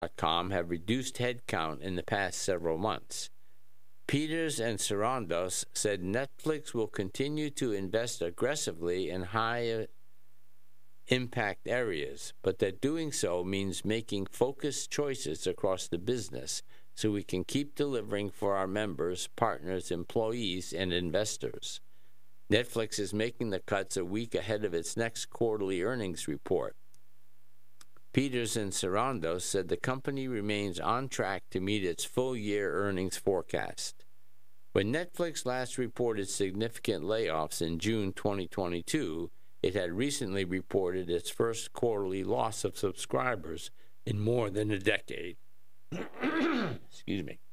have reduced headcount in the past several months. Peters and Sarandos said Netflix will continue to invest aggressively in high impact areas, but that doing so means making focused choices across the business so we can keep delivering for our members, partners, employees, and investors. Netflix is making the cuts a week ahead of its next quarterly earnings report. Peters and Sarandos said the company remains on track to meet its full-year earnings forecast. When Netflix last reported significant layoffs in June 2022, it had recently reported its first quarterly loss of subscribers in more than a decade. Excuse me.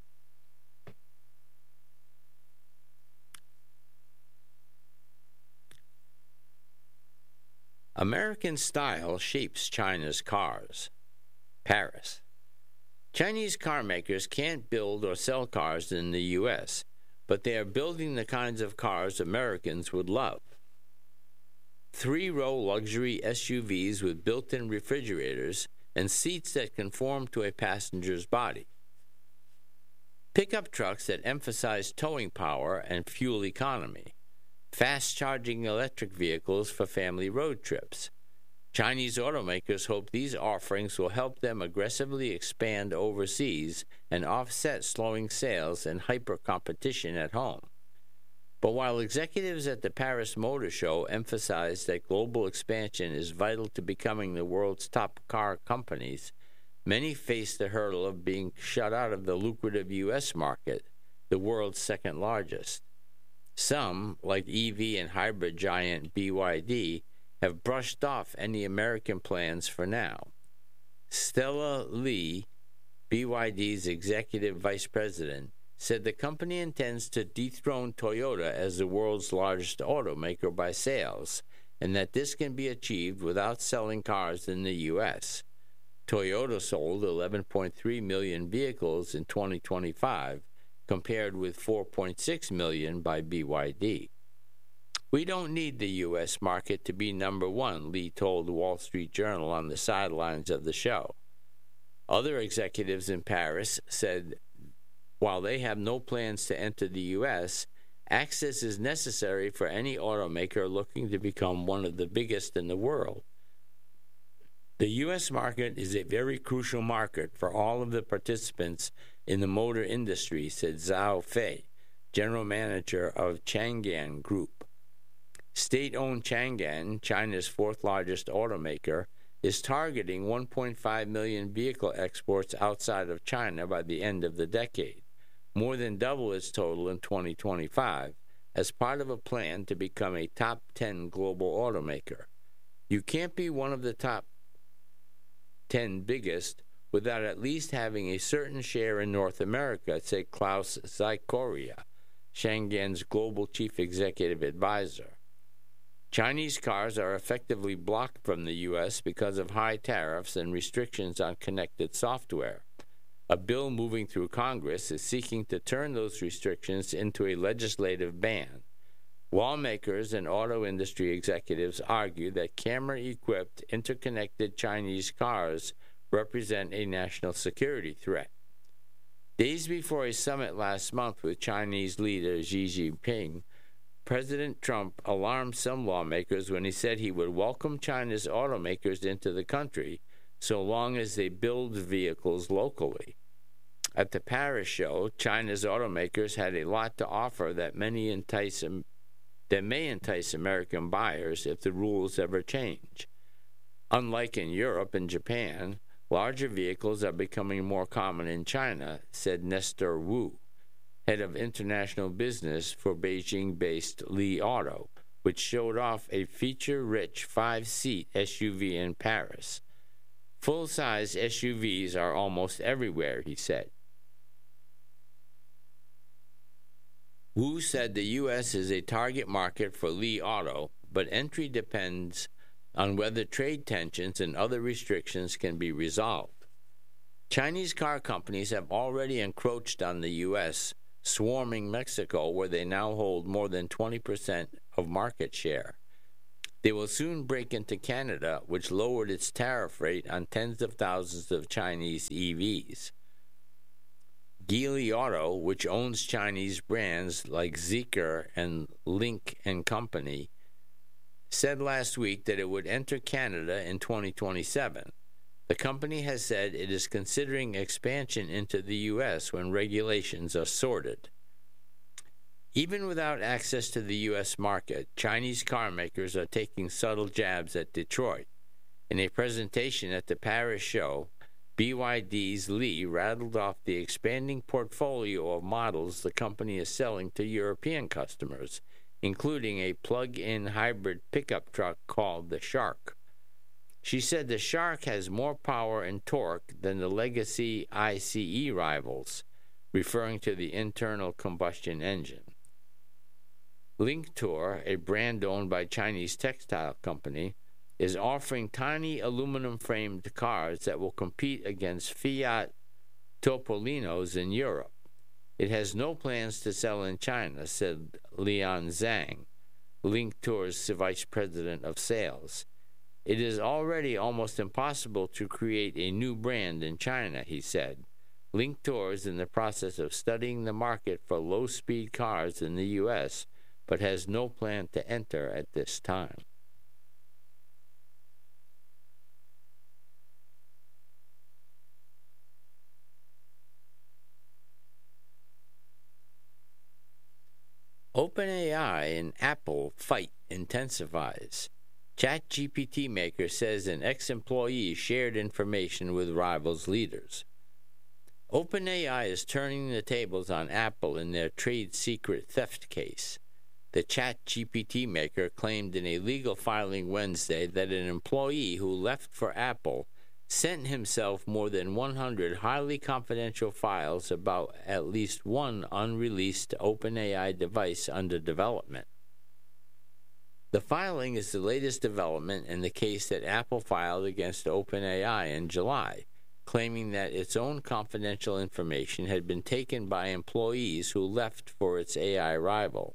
American style shapes China's cars. Paris. Chinese car makers can't build or sell cars in the U.S., but they are building the kinds of cars Americans would love. 3-row luxury SUVs with built-in refrigerators and seats that conform to a passenger's body. Pickup trucks that emphasize towing power and fuel economy. Fast-charging electric vehicles for family road trips. Chinese automakers hope these offerings will help them aggressively expand overseas and offset slowing sales and hyper-competition at home. But while executives at the Paris Motor Show emphasized that global expansion is vital to becoming the world's top car companies, many face the hurdle of being shut out of the lucrative U.S. market, the world's second largest. Some, like EV and hybrid giant BYD, have brushed off any American plans for now. Stella Li, BYD's executive vice president, said the company intends to dethrone Toyota as the world's largest automaker by sales, and that this can be achieved without selling cars in the U.S. Toyota sold 11.3 million vehicles in 2025, compared with 4.6 million by BYD. We don't need the U.S. market to be number one, Li told the Wall Street Journal on the sidelines of the show. Other executives in Paris said while they have no plans to enter the U.S., access is necessary for any automaker looking to become one of the biggest in the world. The U.S. market is a very crucial market for all of the participants in the motor industry, said Zhao Fei, general manager of Changan Group. State-owned Changan, China's fourth-largest automaker, is targeting 1.5 million vehicle exports outside of China by the end of the decade, more than double its total in 2025, as part of a plan to become a top 10 global automaker. You can't be one of the top 10 biggest without at least having a certain share in North America, said Klaus Zykoria, Changan's global chief executive advisor. Chinese cars are effectively blocked from the U.S. because of high tariffs and restrictions on connected software. A bill moving through Congress is seeking to turn those restrictions into a legislative ban. Lawmakers and auto industry executives argue that camera-equipped, interconnected Chinese cars represent a national security threat. Days before a summit last month with Chinese leader Xi Jinping, President Trump alarmed some lawmakers when he said he would welcome China's automakers into the country so long as they build vehicles locally. At the Paris show, China's automakers had a lot to offer that may entice American buyers if the rules ever change. Unlike in Europe and Japan, larger vehicles are becoming more common in China, said Nestor Wu, head of international business for Beijing-based Li Auto, which showed off a feature-rich 5-seat SUV in Paris. Full-size SUVs are almost everywhere, he said. Wu said the U.S. is a target market for Li Auto, but entry depends on whether trade tensions and other restrictions can be resolved. Chinese car companies have already encroached on the U.S., swarming Mexico, where they now hold more than 20% of market share. They will soon break into Canada, which lowered its tariff rate on tens of thousands of Chinese EVs. Geely Auto, which owns Chinese brands like Zeekr and Lynk & Company, said last week that it would enter Canada in 2027. The company has said it is considering expansion into the U.S. when regulations are sorted. Even without access to the U.S. market, Chinese car makers are taking subtle jabs at Detroit. In a presentation at the Paris show, BYD's Li rattled off the expanding portfolio of models the company is selling to European customers, including a plug-in hybrid pickup truck called the Shark. She said the Shark has more power and torque than the legacy ICE rivals, referring to the internal combustion engine. Linktour, a brand owned by Chinese textile company, is offering tiny aluminum-framed cars that will compete against Fiat Topolinos in Europe. It has no plans to sell in China, said Lian Zhang, Linktour's vice president of sales. It is already almost impossible to create a new brand in China, he said. Linktour is in the process of studying the market for low-speed cars in the U.S., but has no plan to enter at this time. OpenAI and Apple fight intensifies. ChatGPT maker says an ex-employee shared information with rivals leaders. OpenAI is turning the tables on Apple in their trade secret theft case. The ChatGPT maker claimed in a legal filing Wednesday that an employee who left for Apple sent himself more than 100 highly confidential files about at least one unreleased OpenAI device under development. The filing is the latest development in the case that Apple filed against OpenAI in July, claiming that its own confidential information had been taken by employees who left for its AI rival.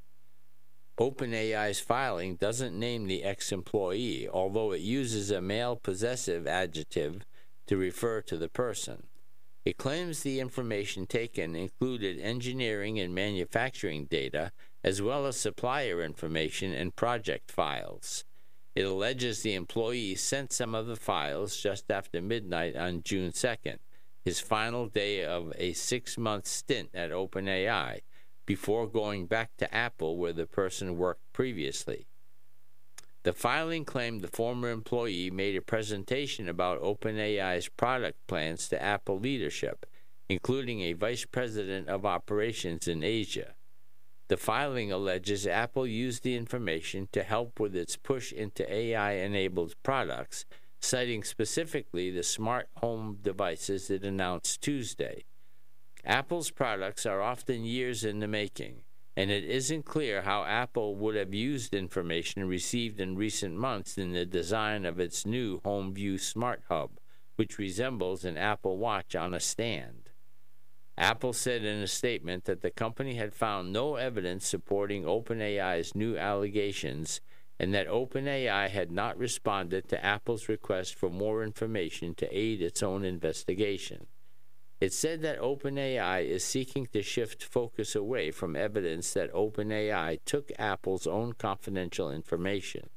OpenAI's filing doesn't name the ex-employee, although it uses a male possessive adjective to refer to the person. It claims the information taken included engineering and manufacturing data, as well as supplier information and project files. It alleges the employee sent some of the files just after midnight on June 2nd, his final day of a 6-month stint at OpenAI, before going back to Apple where the person worked previously. The filing claimed the former employee made a presentation about OpenAI's product plans to Apple leadership, including a vice president of operations in Asia. The filing alleges Apple used the information to help with its push into AI-enabled products, citing specifically the smart home devices it announced Tuesday. Apple's products are often years in the making, and it isn't clear how Apple would have used information received in recent months in the design of its new HomeView Smart Hub, which resembles an Apple Watch on a stand. Apple said in a statement that the company had found no evidence supporting OpenAI's new allegations and that OpenAI had not responded to Apple's request for more information to aid its own investigation. It said that OpenAI is seeking to shift focus away from evidence that OpenAI took Apple's own confidential information.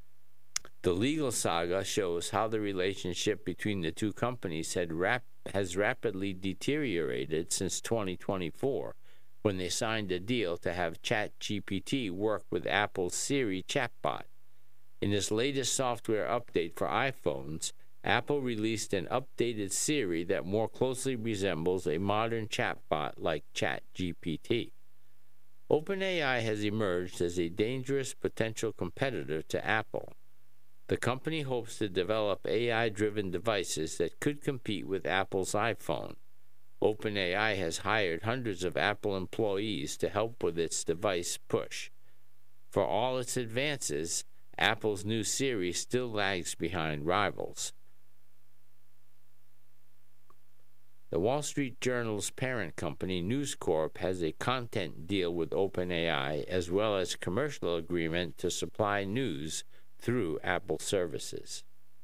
The legal saga shows how the relationship between the two companies has rapidly deteriorated since 2024, when they signed a deal to have ChatGPT work with Apple's Siri chatbot. In this latest software update for iPhones, Apple released an updated Siri that more closely resembles a modern chatbot like ChatGPT. OpenAI has emerged as a dangerous potential competitor to Apple. The company hopes to develop AI-driven devices that could compete with Apple's iPhone. OpenAI has hired hundreds of Apple employees to help with its device push. For all its advances, Apple's new Siri still lags behind rivals. The Wall Street Journal's parent company, News Corp, has a content deal with OpenAI as well as a commercial agreement to supply news through Apple services.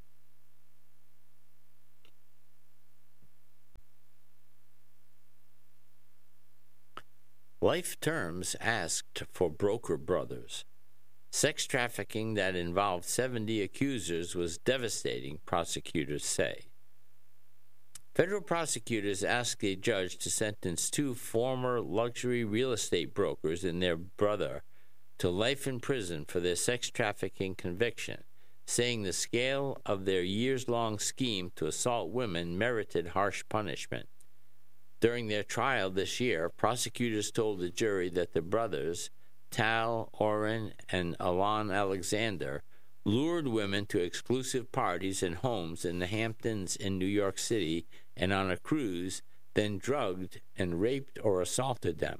Life terms asked for Broker Brothers. Sex trafficking that involved 70 accusers was devastating, prosecutors say. Federal prosecutors asked a judge to sentence 2 former luxury real estate brokers and their brother to life in prison for their sex trafficking conviction, saying the scale of their years-long scheme to assault women merited harsh punishment. During their trial this year, prosecutors told the jury that the brothers, Tal, Oren, and Alon Alexander, lured women to exclusive parties and homes in the Hamptons in New York City and on a cruise, then drugged and raped or assaulted them.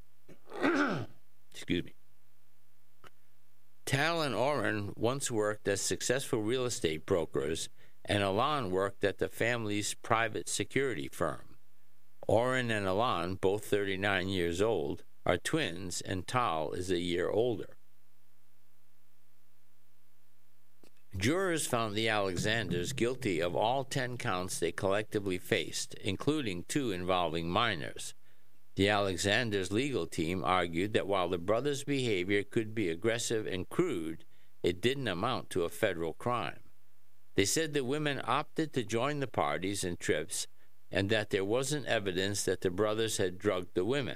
Excuse me. Tal and Oren once worked as successful real estate brokers, and Alon worked at the family's private security firm. Oren and Alon, both 39 years old, are twins, and Tal is a year older. Jurors found the Alexanders guilty of all 10 counts they collectively faced, including 2 involving minors. The Alexanders' legal team argued that while the brothers' behavior could be aggressive and crude, it didn't amount to a federal crime. They said the women opted to join the parties and trips, and that there wasn't evidence that the brothers had drugged the women.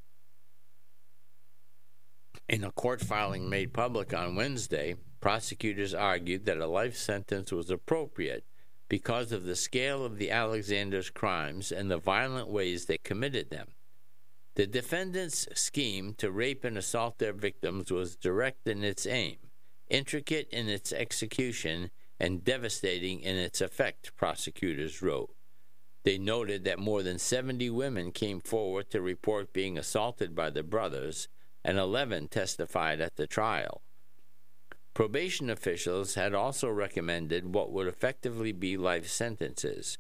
In a court filing made public on Wednesday, prosecutors argued that a life sentence was appropriate because of the scale of the Alexanders' crimes and the violent ways they committed them. The defendants' scheme to rape and assault their victims was direct in its aim, intricate in its execution, and devastating in its effect, prosecutors wrote. They noted that more than 70 women came forward to report being assaulted by the brothers, and 11 testified at the trial. Probation officials had also recommended what would effectively be life sentences,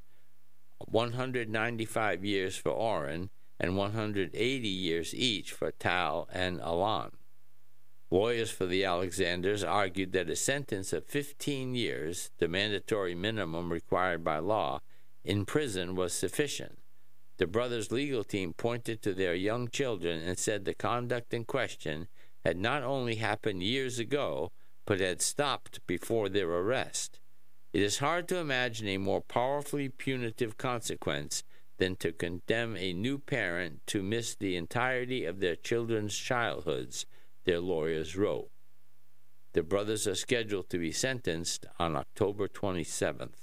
195 years for Oren and 180 years each for Tal and Alon. Lawyers for the Alexanders argued that a sentence of 15 years, the mandatory minimum required by law, in prison was sufficient. The brothers' legal team pointed to their young children and said the conduct in question had not only happened years ago, but had stopped before their arrest. It is hard to imagine a more powerfully punitive consequence than to condemn a new parent to miss the entirety of their children's childhoods, their lawyers wrote. The brothers are scheduled to be sentenced on October 27th.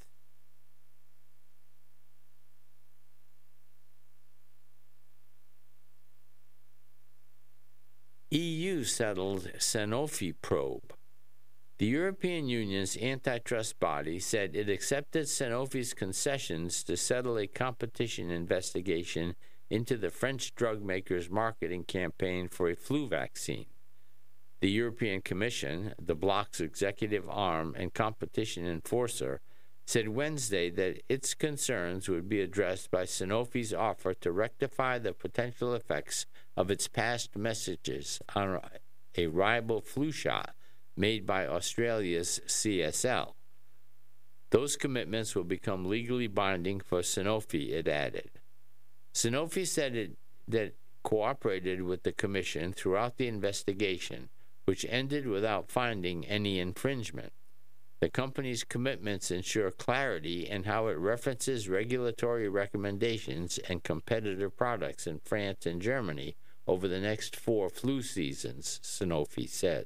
EU settled Sanofi probe. The European Union's antitrust body said it accepted Sanofi's concessions to settle a competition investigation into the French drug maker's marketing campaign for a flu vaccine. The European Commission, the bloc's executive arm and competition enforcer, said Wednesday that its concerns would be addressed by Sanofi's offer to rectify the potential effects of its past messages on a rival flu shot made by Australia's CSL. Those commitments will become legally binding for Sanofi, it added. Sanofi said that it cooperated with the Commission throughout the investigation, which ended without finding any infringement. The company's commitments ensure clarity in how it references regulatory recommendations and competitor products in France and Germany over the next 4 flu seasons, Sanofi said.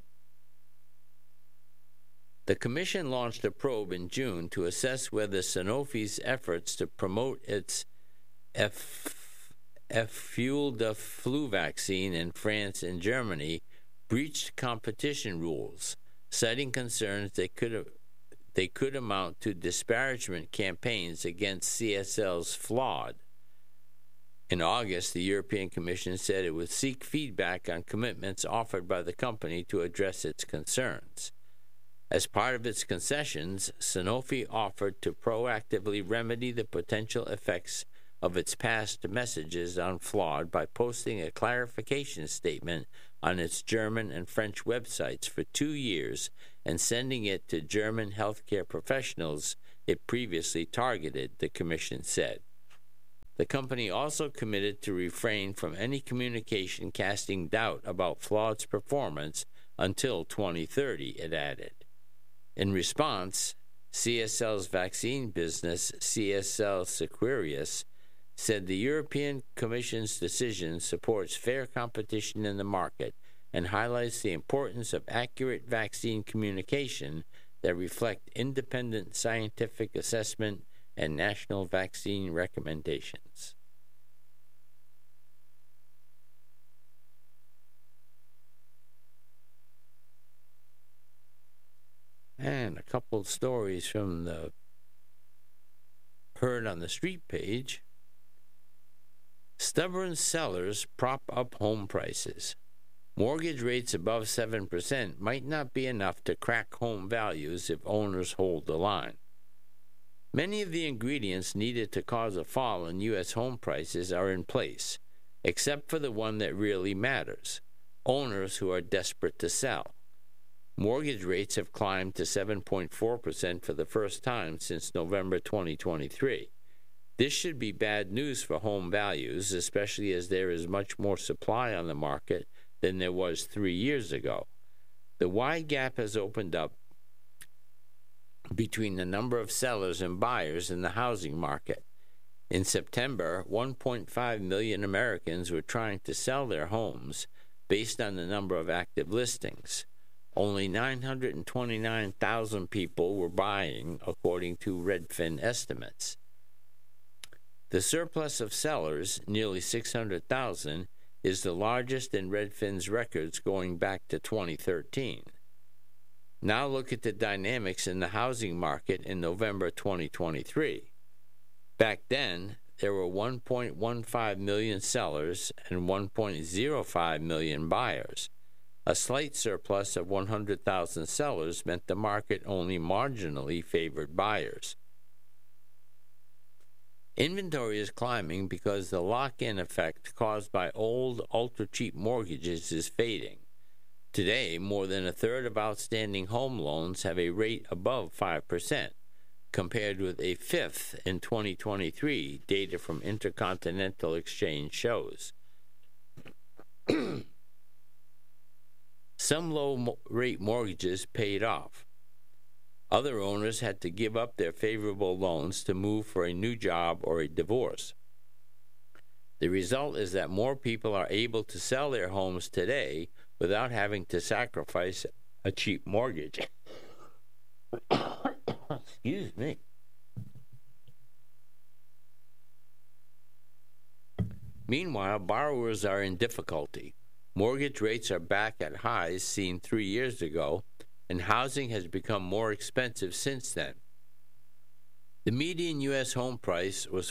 The Commission launched a probe in June to assess whether Sanofi's efforts to promote its F-fueled flu vaccine in France and Germany breached competition rules, citing concerns they could amount to disparagement campaigns against CSL's flawed. In August, the European Commission said it would seek feedback on commitments offered by the company to address its concerns. As part of its concessions, Sanofi offered to proactively remedy the potential effects of its past messages on Flawed by posting a clarification statement on its German and French websites for 2 years and sending it to German healthcare professionals it previously targeted, the commission said. The company also committed to refrain from any communication casting doubt about Flawed's performance until 2030, it added. In response, CSL's vaccine business, CSL Seqirus, said the European Commission's decision supports fair competition in the market and highlights the importance of accurate vaccine communication that reflect independent scientific assessment and national vaccine recommendations. And a couple of stories from the Heard on the Street page. Stubborn sellers prop up home prices. Mortgage rates above 7% might not be enough to crack home values if owners hold the line. Many of the ingredients needed to cause a fall in U.S. home prices are in place, except for the one that really matters: owners who are desperate to sell. Mortgage rates have climbed to 7.4% for the first time since November 2023. This should be bad news for home values, especially as there is much more supply on the market than there was 3 years ago. The wide gap has opened up between the number of sellers and buyers in the housing market. In September, 1.5 million Americans were trying to sell their homes based on the number of active listings. Only 929,000 people were buying, according to Redfin estimates. The surplus of sellers, nearly 600,000, is the largest in Redfin's records going back to 2013. Now look at the dynamics in the housing market in November 2023. Back then, there were 1.15 million sellers and 1.05 million buyers. A slight surplus of 100,000 sellers meant the market only marginally favored buyers. Inventory is climbing because the lock-in effect caused by old, ultra-cheap mortgages is fading. Today, more than a third of outstanding home loans have a rate above 5%, compared with a fifth in 2023, data from Intercontinental Exchange shows. Some low-rate mortgages paid off. Other owners had to give up their favorable loans to move for a new job or a divorce. The result is that more people are able to sell their homes today without having to sacrifice a cheap mortgage. Excuse me. Meanwhile, borrowers are in difficulty. Mortgage rates are back at highs seen 3 years ago, and housing has become more expensive since then. The median U.S. home price was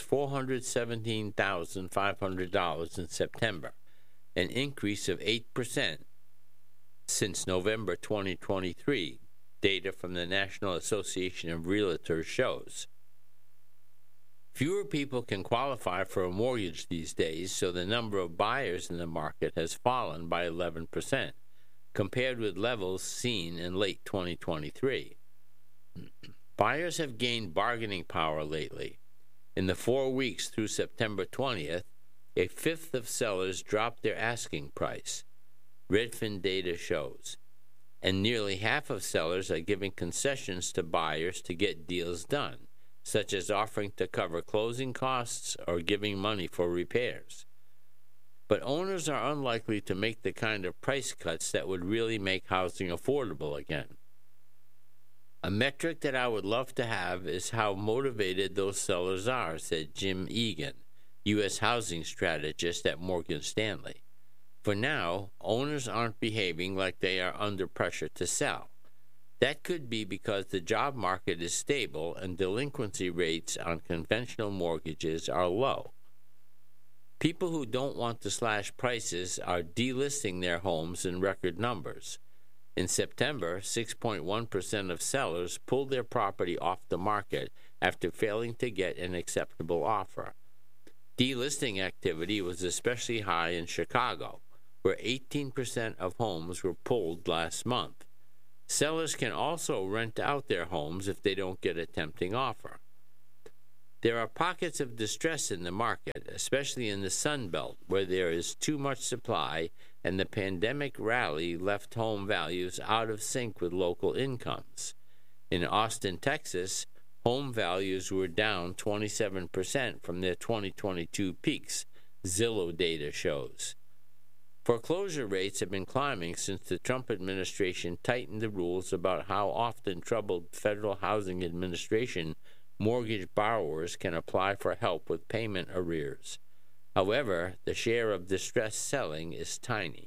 $417,500 in September, an increase of 8% since November 2023, data from the National Association of Realtors shows. Fewer people can qualify for a mortgage these days, so the number of buyers in the market has fallen by 11%, compared with levels seen in late 2023. Buyers have gained bargaining power lately. In the 4 weeks through September 20th, a fifth of sellers dropped their asking price, Redfin data shows, and nearly half of sellers are giving concessions to buyers to get deals done, such as offering to cover closing costs or giving money for repairs. But owners are unlikely to make the kind of price cuts that would really make housing affordable again. A metric that I would love to have is how motivated those sellers are, said Jim Egan, U.S. housing strategist at Morgan Stanley. For now, owners aren't behaving like they are under pressure to sell. That could be because the job market is stable and delinquency rates on conventional mortgages are low. People who don't want to slash prices are delisting their homes in record numbers. In September, 6.1% of sellers pulled their property off the market after failing to get an acceptable offer. Delisting activity was especially high in Chicago, where 18% of homes were pulled last month. Sellers can also rent out their homes if they don't get a tempting offer. There are pockets of distress in the market, especially in the Sun Belt, where there is too much supply and the pandemic rally left home values out of sync with local incomes. In Austin, Texas, home values were down 27% from their 2022 peaks, Zillow data shows. Foreclosure rates have been climbing since the Trump administration tightened the rules about how often troubled Federal Housing Administration mortgage borrowers can apply for help with payment arrears. However, the share of distressed selling is tiny.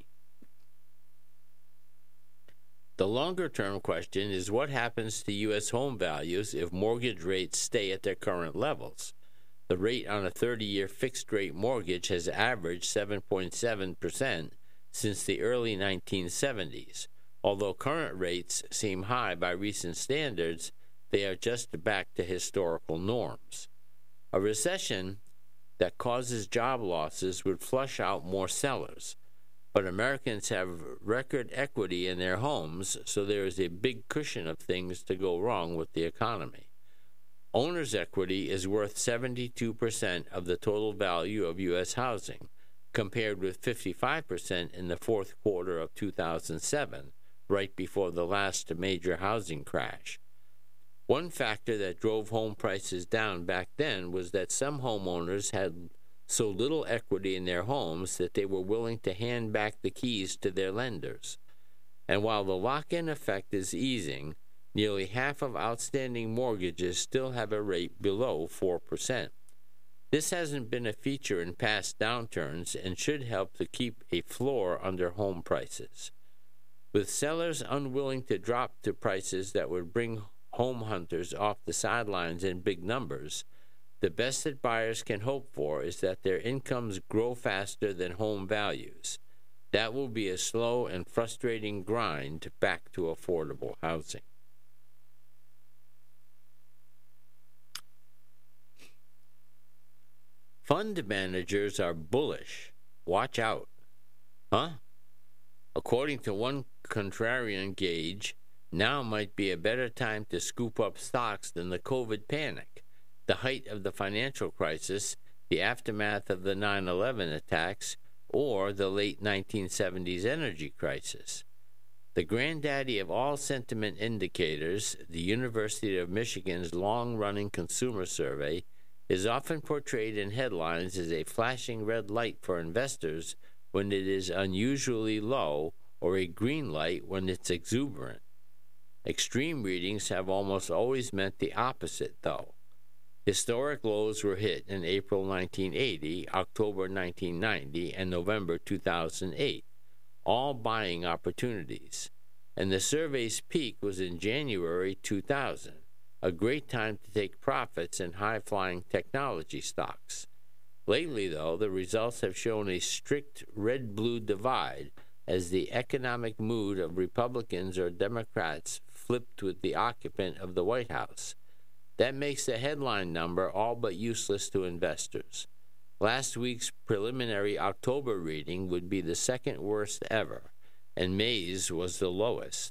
The longer-term question is what happens to U.S. home values if mortgage rates stay at their current levels. The rate on a 30-year fixed-rate mortgage has averaged 7.7% since the early 1970s. Although current rates seem high by recent standards, they are just back to historical norms. A recession that causes job losses would flush out more sellers, but Americans have record equity in their homes, so there is a big cushion of things to go wrong with the economy. Owner's equity is worth 72% of the total value of U.S. housing, compared with 55% in the fourth quarter of 2007, right before the last major housing crash. One factor that drove home prices down back then was that some homeowners had so little equity in their homes that they were willing to hand back the keys to their lenders. And while the lock-in effect is easing, nearly half of outstanding mortgages still have a rate below 4%. This hasn't been a feature in past downturns and should help to keep a floor under home prices. With sellers unwilling to drop to prices that would bring home hunters off the sidelines in big numbers, the best that buyers can hope for is that their incomes grow faster than home values. That will be a slow and frustrating grind back to affordable housing. Fund managers are bullish. Watch out. Huh? According to one contrarian gauge, now might be a better time to scoop up stocks than the COVID panic, the height of the financial crisis, the aftermath of the 9/11 attacks, or the late 1970s energy crisis. The granddaddy of all sentiment indicators, the University of Michigan's long-running consumer survey, is often portrayed in headlines as a flashing red light for investors when it is unusually low, or a green light when it's exuberant. Extreme readings have almost always meant the opposite, though. Historic lows were hit in April 1980, October 1990, and November 2008, all buying opportunities. And the survey's peak was in January 2000, a great time to take profits in high-flying technology stocks. Lately, though, the results have shown a strict red-blue divide as the economic mood of Republicans or Democrats flipped with the occupant of the White House. That makes the headline number all but useless to investors. Last week's preliminary October reading would be the second worst ever, and May's was the lowest.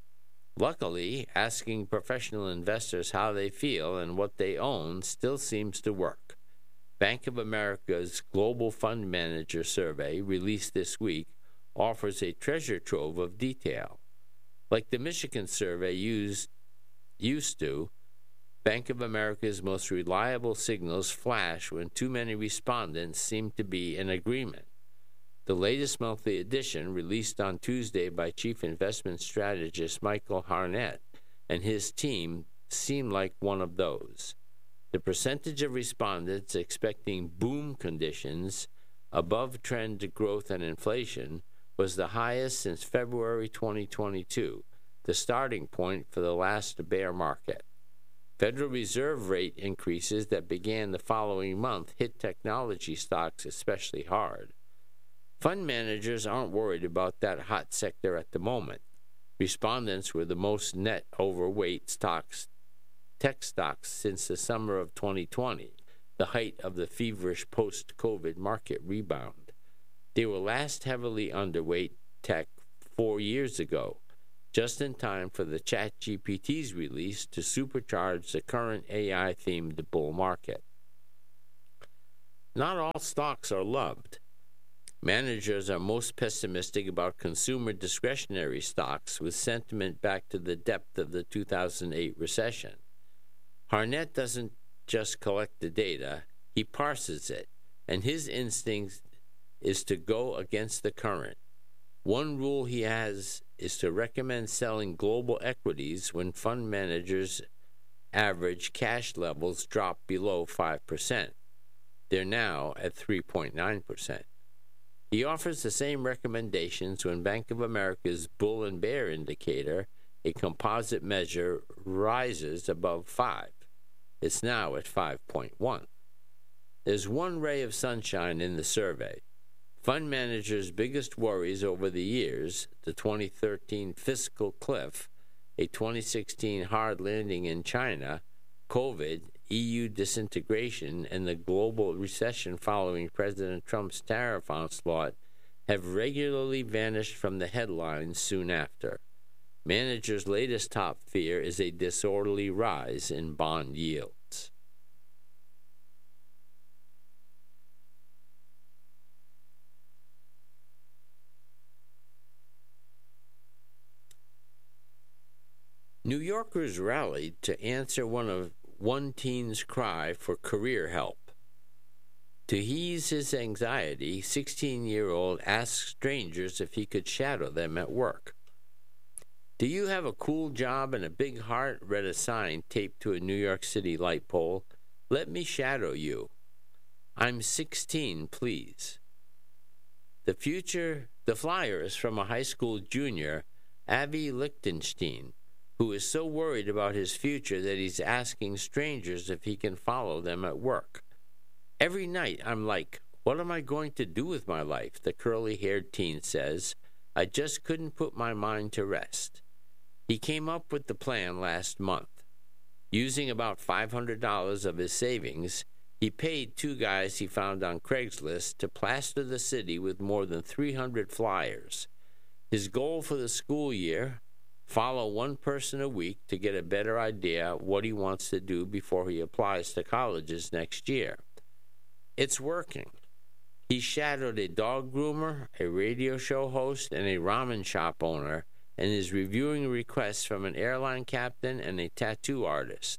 Luckily, asking professional investors how they feel and what they own still seems to work. Bank of America's Global Fund Manager Survey, released this week, offers a treasure trove of detail. Like the Michigan survey used to, Bank of America's most reliable signals flash when too many respondents seem to be in agreement. The latest monthly edition, released on Tuesday by Chief Investment Strategist Michael Harnett and his team, seemed like one of those. The percentage of respondents expecting boom conditions, above-trend growth and inflation, was the highest since February 2022, the starting point for the last bear market. Federal Reserve rate increases that began the following month hit technology stocks especially hard. Fund managers aren't worried about that hot sector at the moment. Respondents were the most net overweight tech stocks since the summer of 2020, the height of the feverish post-COVID market rebound. They were last heavily underweight tech 4 years ago, just in time for the ChatGPT's release to supercharge the current AI-themed bull market. Not all stocks are loved. Managers are most pessimistic about consumer discretionary stocks, with sentiment back to the depth of the 2008 recession. Harnett doesn't just collect the data, he parses it, and his instinct is to go against the current. One rule he has is to recommend selling global equities when fund managers' average cash levels drop below 5%. They're now at 3.9%. He offers the same recommendations when Bank of America's bull and bear indicator, a composite measure, rises above 5. It's now at 5.1. There's one ray of sunshine in the survey. Fund managers' biggest worries over the years, the 2013 fiscal cliff, a 2016 hard landing in China, COVID, EU disintegration, and the global recession following President Trump's tariff onslaught, have regularly vanished from the headlines soon after. Managers' latest top fear is a disorderly rise in bond yields. New Yorkers rallied to answer one teen's cry for career help. To ease his anxiety, 16-year-old asked strangers if he could shadow them at work. "Do you have a cool job and a big heart?" read a sign taped to a New York City light pole. "Let me shadow you. I'm 16, please." The flyer is from a high school junior, Avi Lichtenstein, who is so worried about his future that he's asking strangers if he can follow them at work. "Every night I'm like, what am I going to do with my life?" the curly-haired teen says. "I just couldn't put my mind to rest." He came up with the plan last month. Using about $500 of his savings, he paid 2 guys he found on Craigslist to plaster the city with more than 300 flyers. His goal for the school year: follow one person a week to get a better idea what he wants to do before he applies to colleges next year. It's working. He shadowed a dog groomer, a radio show host, and a ramen shop owner, and is reviewing requests from an airline captain and a tattoo artist.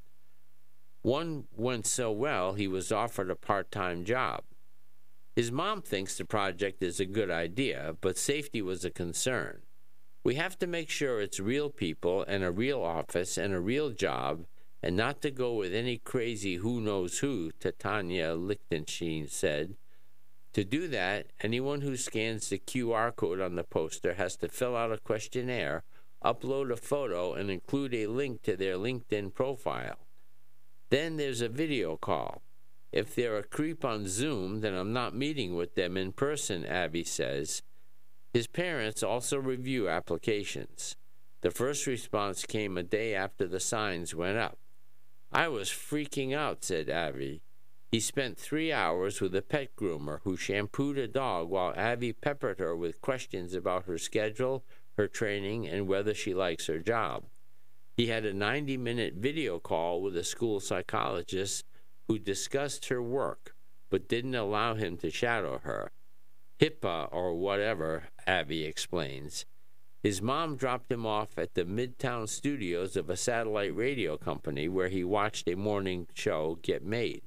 One went so well he was offered a part-time job. His mom thinks the project is a good idea, but safety was a concern. "We have to make sure it's real people and a real office and a real job, and not to go with any crazy who knows who," Tanya Lichtenstein said. To do that, anyone who scans the QR code on the poster has to fill out a questionnaire, upload a photo, and include a link to their LinkedIn profile. Then there's a video call. "If they're a creep on Zoom, then I'm not meeting with them in person," Avi says. His parents also review applications. The first response came a day after the signs went up. "I was freaking out," said Avi. He spent 3 hours with a pet groomer who shampooed a dog while Avi peppered her with questions about her schedule, her training, and whether she likes her job. He had a 90-minute video call with a school psychologist who discussed her work, but didn't allow him to shadow her. HIPAA or whatever, Avi explains. His mom dropped him off at the Midtown studios of a satellite radio company where he watched a morning show get made.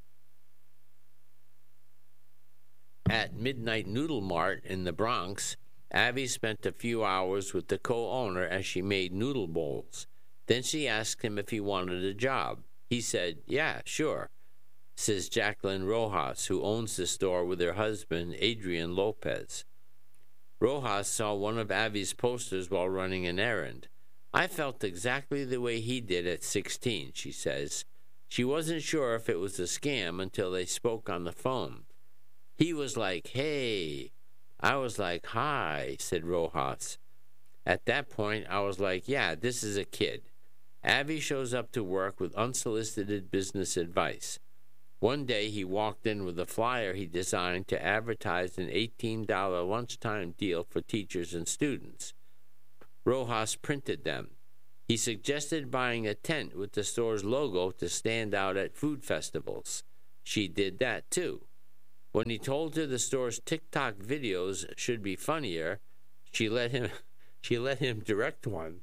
At Midnight Noodle Mart in the Bronx, Avi spent a few hours with the co-owner as she made noodle bowls. Then she asked him if he wanted a job. He said, "Yeah, sure," says Jacqueline Rojas, who owns the store with her husband, Adrian Lopez. Rojas saw one of Avi's posters while running an errand. "I felt exactly the way he did at 16, she says. She wasn't sure if it was a scam until they spoke on the phone. He was like, 'Hey.' I was like, 'Hi,' said Rojas. At that point, I was like, yeah, this is a kid." Avi shows up to work with unsolicited business advice. One day he walked in with a flyer he designed to advertise an $18 lunchtime deal for teachers and students. Rojas printed them. He suggested buying a tent with the store's logo to stand out at food festivals. She did that too. When he told her the store's TikTok videos should be funnier, she let him direct one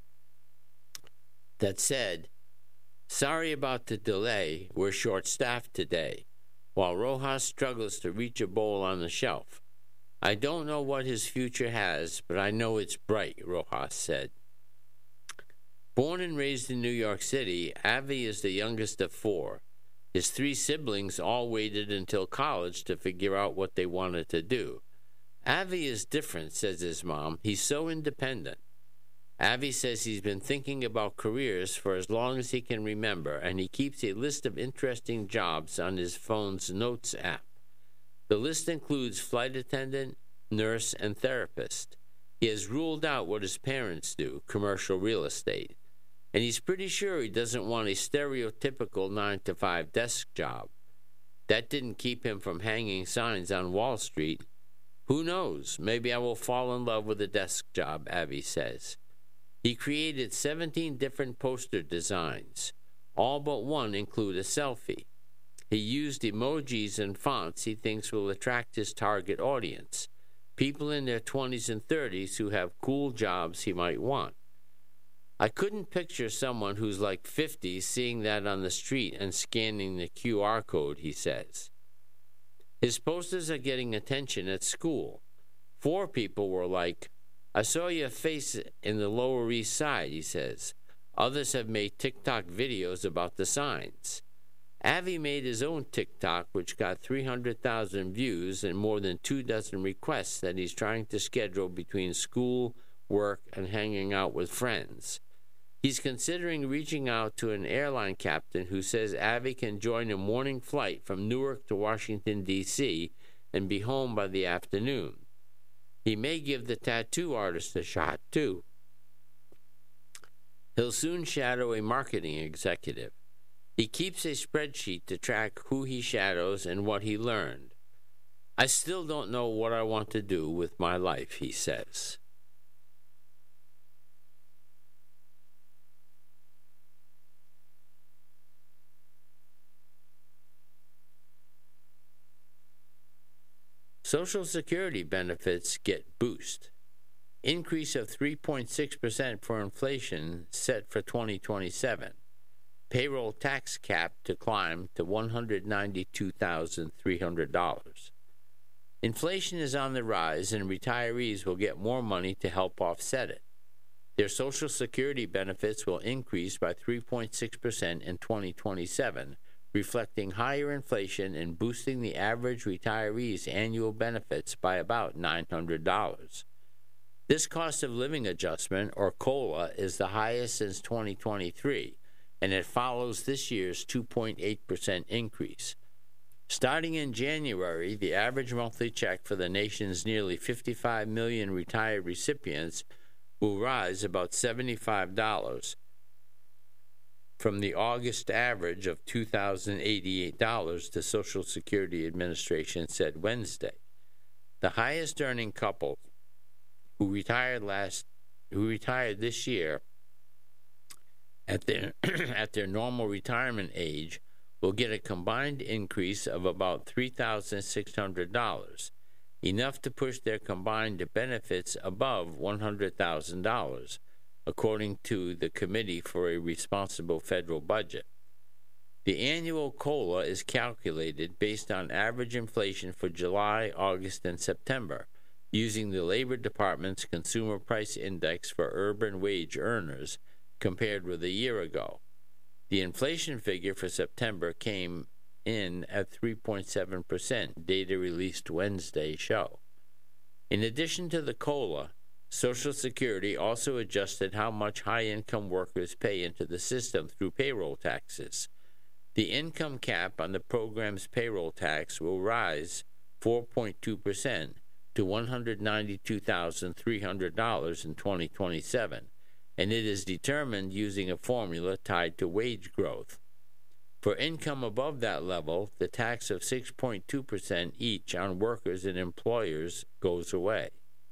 that said, "Sorry about the delay, we're short-staffed today," while Rojas struggles to reach a bowl on the shelf. "I don't know what his future has, but I know it's bright," Rojas said. Born and raised in New York City, Avi is the youngest of four. His three siblings all waited until college to figure out what they wanted to do. "Avi is different," says his mom. "He's so independent." Avi says he's been thinking about careers for as long as he can remember, and he keeps a list of interesting jobs on his phone's Notes app. The list includes flight attendant, nurse, and therapist. He has ruled out what his parents do, commercial real estate. And he's pretty sure he doesn't want a stereotypical 9-to-5 desk job. That didn't keep him from hanging signs on Wall Street. "Who knows? Maybe I will fall in love with a desk job," Avi says. He created 17 different poster designs. All but one include a selfie. He used emojis and fonts he thinks will attract his target audience, people in their 20s and 30s who have cool jobs he might want. "I couldn't picture someone who's like 50 seeing that on the street and scanning the QR code," he says. His posters are getting attention at school. 4 people were like, "I saw your face in the Lower East Side," he says. Others have made TikTok videos about the signs. Avi made his own TikTok, which got 300,000 views and more than 24 requests that he's trying to schedule between school, work, and hanging out with friends. He's considering reaching out to an airline captain who says Avi can join a morning flight from Newark to Washington, D.C., and be home by the afternoon. He may give the tattoo artist a shot, too. He'll soon shadow a marketing executive. He keeps a spreadsheet to track who he shadows and what he learned. "I still don't know what I want to do with my life," he says. Social Security benefits get boost. Increase of 3.6% for inflation set for 2027. Payroll tax cap to climb to $192,300. Inflation is on the rise, and retirees will get more money to help offset it. Their Social Security benefits will increase by 3.6% in 2027, reflecting higher inflation and boosting the average retiree's annual benefits by about $900. This cost of living adjustment, or COLA, is the highest since 2023, and it follows this year's 2.8% increase. Starting in January, the average monthly check for the nation's nearly 55 million retired recipients will rise about $75 from the August average of $2,088, the Social Security Administration said Wednesday. The highest earning couple who retired this year at their normal retirement age will get a combined increase of about $3,600, enough to push their combined benefits above $100,000, according to the Committee for a Responsible Federal Budget. The annual COLA is calculated based on average inflation for July, August, and September, using the Labor Department's Consumer Price Index for urban wage earners compared with a year ago. The inflation figure for September came in at 3.7%, data released Wednesday show. In addition to the COLA, Social Security also adjusted how much high-income workers pay into the system through payroll taxes. The income cap on the program's payroll tax will rise 4.2% to $192,300 in 2027, and it is determined using a formula tied to wage growth. For income above that level, the tax of 6.2% each on workers and employers goes away.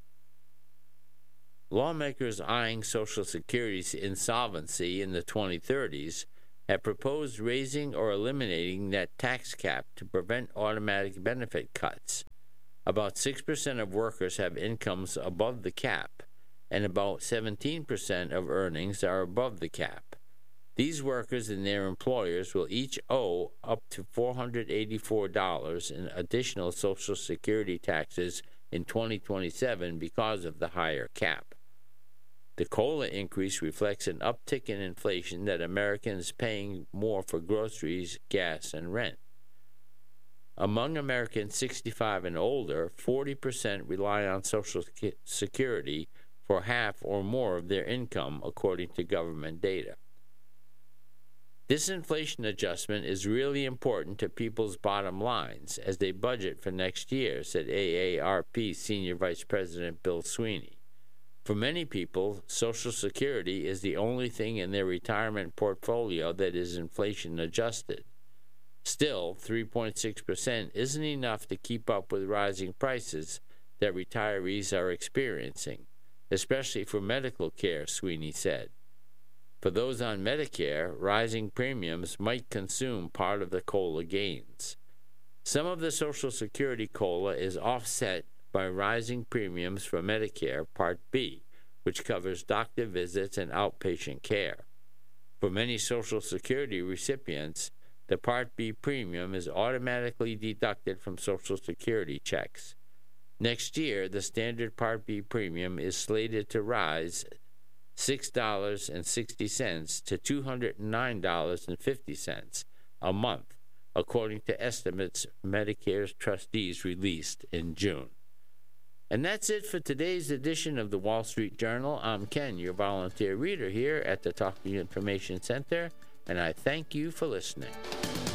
Lawmakers eyeing Social Security's insolvency in the 2030s have proposed raising or eliminating that tax cap to prevent automatic benefit cuts. About 6% of workers have incomes above the cap, and about 17% of earnings are above the cap. These workers and their employers will each owe up to $484 in additional Social Security taxes in 2027 because of the higher cap. The COLA increase reflects an uptick in inflation that Americans paying more for groceries, gas, and rent. Among Americans 65 and older, 40% rely on Social Security for half or more of their income, according to government data. This inflation adjustment is really important to people's bottom lines as they budget for next year, said AARP Senior Vice President Bill Sweeney. For many people, Social Security is the only thing in their retirement portfolio that is inflation adjusted. Still, 3.6% isn't enough to keep up with rising prices that retirees are experiencing, especially for medical care, Sweeney said. For those on Medicare, rising premiums might consume part of the COLA gains. Some of the Social Security COLA is offset by rising premiums for Medicare Part B, which covers doctor visits and outpatient care. For many Social Security recipients, the Part B premium is automatically deducted from Social Security checks. Next year, the standard Part B premium is slated to rise $6.60 to $209.50 a month, according to estimates Medicare's trustees released in June. And that's it for today's edition of the Wall Street Journal. I'm Ken, your volunteer reader here at the Talking Information Center, and I thank you for listening.